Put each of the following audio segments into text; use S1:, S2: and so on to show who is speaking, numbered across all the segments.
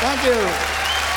S1: Thank you.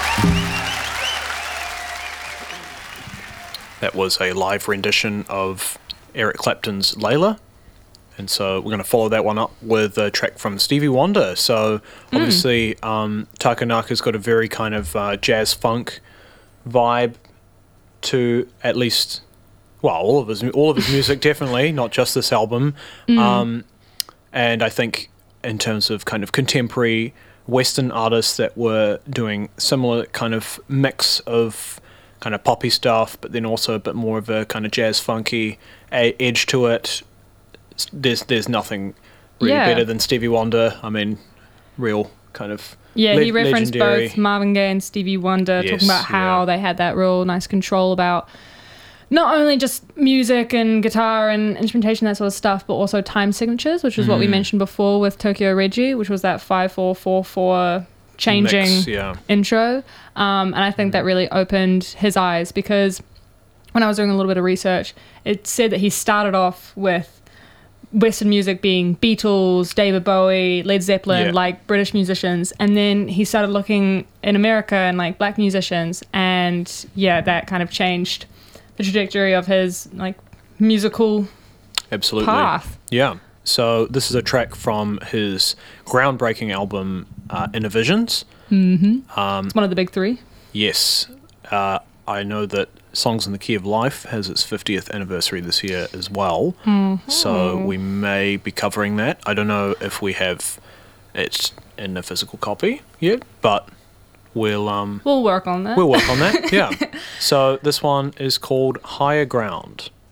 S2: That was a live rendition of Eric Clapton's Layla. And so we're going to follow that one up with a track from Stevie Wonder. So obviously Takanaka's got a very kind of jazz funk vibe to at least, well, all of his music definitely, not just this album. And I think in terms of kind of contemporary Western artists that were doing similar kind of mix of kind of poppy stuff, but then also a bit more of a kind of jazz funky edge to it. There's nothing really better than Stevie Wonder. I mean, real kind of
S3: he referenced
S2: legendary.
S3: both Marvin Gaye and Stevie Wonder, talking about how they had that real nice control about not only just music and guitar and instrumentation, that sort of stuff, but also time signatures, which is what we mentioned before with Tokyo Reggie, which was that 5/4/4/4 changing intro. And I think that really opened his eyes, because when I was doing a little bit of research, it said that he started off with Western music being Beatles, David Bowie, Led Zeppelin, like British musicians, and then he started looking in America and like black musicians, and that kind of changed the trajectory of his like musical path.
S2: Yeah. So this is a track from his groundbreaking album Inner Visions.
S3: It's one of the big three.
S2: Yes. I know that Songs in the Key of Life has its 50th anniversary this year as well. So we may be covering that. I don't know if we have it in a physical copy yet, but we'll
S3: work on that.
S2: We'll work on that, yeah. So this one is called Higher Ground.